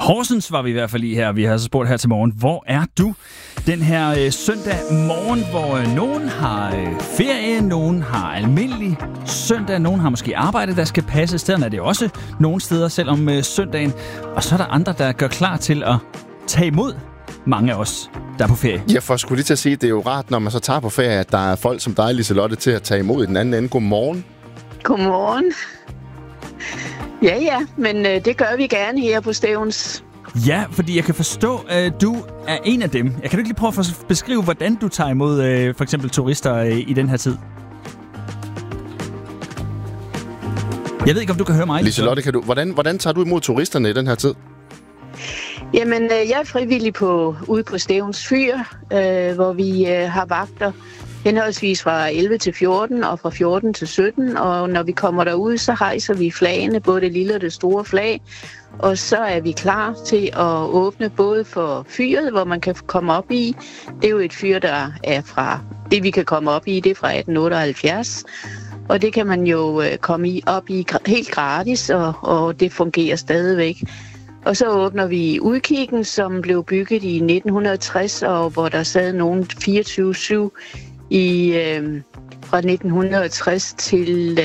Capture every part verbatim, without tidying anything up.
Horsens var vi i hvert fald i her. Vi har så spurgt her til morgen, hvor er du den her øh, søndag morgen, hvor øh, nogen har øh, ferie, nogen har almindelig søndag, nogen har måske arbejde, der skal passe. Sådan er det også nogle steder, selvom øh, søndagen. Og så er der andre, der gør klar til at tage imod mange af os, der er på ferie. Ja, for skulle lige til at sige, det er jo rart, når man så tager på ferie, at der er folk som dig, Liselotte, til at tage imod i den anden ende. Godmorgen. Godmorgen. Ja, ja, men øh, det gør vi gerne her på Stevns. Ja, fordi jeg kan forstå, at du er en af dem. Jeg kan du ikke lige prøve at beskrive, hvordan du tager imod øh, for eksempel turister øh, i den her tid? Jeg ved ikke, om du kan høre mig. Liselotte, kan du, hvordan, hvordan tager du imod turisterne i den her tid? Jamen, øh, jeg er frivillig på, ude på Stevns Fyr, øh, hvor vi øh, har vagter henholdsvis fra elleve til fjorten og fra fjorten til sytten. Og når vi kommer derud, så hejser vi flagene, både det lille og det store flag. Og så er vi klar til at åbne både for fyret, hvor man kan komme op i. Det er jo et fyr, der er fra, det vi kan komme op i, det er fra atten otteoghalvfjerds. Og det kan man jo komme i, op i helt gratis, og, og det fungerer stadigvæk. Og så åbner vi udkiggen, som blev bygget i nitten tres, og hvor der sad nogen fireogtyve syv i, øh, fra nitten tres til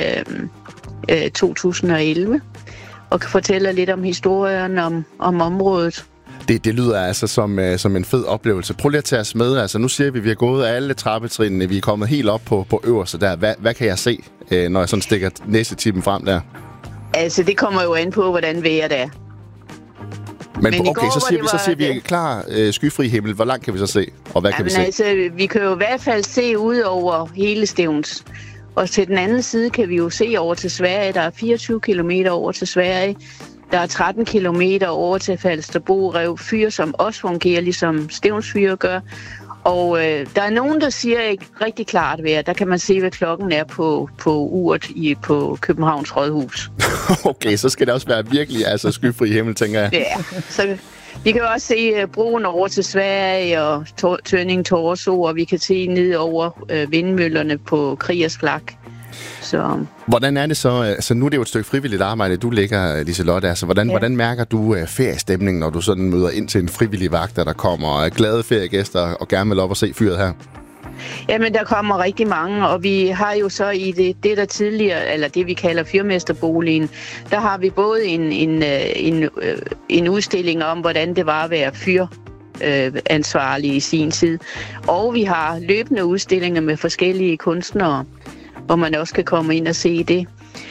øh, to tusind og elleve. Og kan fortælle lidt om historien om, om området. Det, det lyder altså som, uh, som en fed oplevelse. Prøv lige at tage os med. Altså, nu siger vi, at vi har gået alle trappetrinene. Vi er kommet helt op på, på øverste der. Hvad, hvad kan jeg se, uh, når jeg sådan stikker næsetippen frem der? Altså, det kommer jo an på, hvordan vejret er. Men, Men okay, går, så siger vi, så siger vi det... klar uh, skyfri himmel. Hvor langt kan vi så se? Og hvad Jamen, kan vi se? Altså, vi kan jo i hvert fald se ud over hele Stevns. Og til den anden side kan vi jo se over til Sverige. Der er fireogtyve kilometer over til Sverige. Der er tretten kilometer over til Falsterbo Rev Fyr, som også fungerer, ligesom Stevns Fyr gør. Og øh, der er nogen, der siger ikke rigtig klart vejr. Der kan man se, hvad klokken er på, på uret i, på Københavns Rådhus. Okay, så skal det også være virkelig altså, skyfri himmel, tænker jeg. Ja, så vi kan også se uh, broen over til Sverige og Tønning Torso, og vi kan se ned over uh, vindmøllerne på Kriegers Flak. Så. Hvordan er det så? Altså, nu er det jo et stykke frivilligt arbejde, du lægger, Liselotte. Altså, hvordan, ja. hvordan mærker du uh, feriestemningen, når du sådan møder ind til en frivillig vagt, der kommer uh, glade feriegæster og gerne vil op og se fyret her? Jamen, der kommer rigtig mange, og vi har jo så i det, det der tidligere, eller det vi kalder fyrmesterboligen, der har vi både en, en, en, en udstilling om, hvordan det var at være fyr. Øh, ansvarlige i sin tid. Og vi har løbende udstillinger med forskellige kunstnere, hvor man også kan komme ind og se det.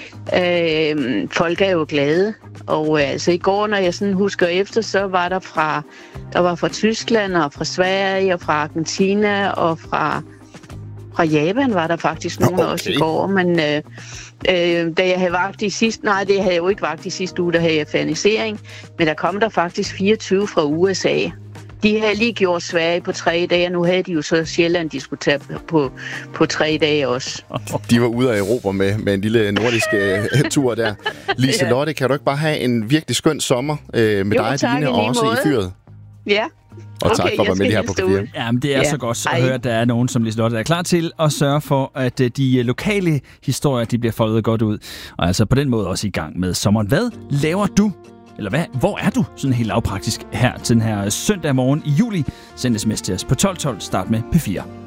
Øh, folk er jo glade, og øh, altså i går, når jeg sådan husker efter, så var der fra, der var fra Tyskland og fra Sverige og fra Argentina og fra, fra Japan var der faktisk nogen okay. også i går, men øh, øh, da jeg havde vagt i sidste, nej det havde jeg jo ikke vagt i sidste uge, der havde jeg fanisering, men der kom der faktisk fireogtyve fra U S A. De havde lige gjort Sverige på tre dage, og nu havde de jo så Sjælland, de skulle tage på, på tre dage også. De var ude af Europa med, med en lille nordisk uh, tur der. Liselotte, ja. Kan du ikke bare have en virkelig skøn sommer uh, med jo, dig, Line, og også måde. I fyret? Ja. Og tak okay, for at være med her på P fire. Jamen, det er ja. så godt at høre, at der er nogen, som Liselotte er klar til at sørge for, at de lokale historier, de bliver foldet godt ud. Og altså på den måde også i gang med sommeren. Hvad laver du? Eller hvad? Hvor er du sådan helt lavpraktisk her til den her søndag morgen i juli? Send sms til os på tolv tolv. Start med P fire.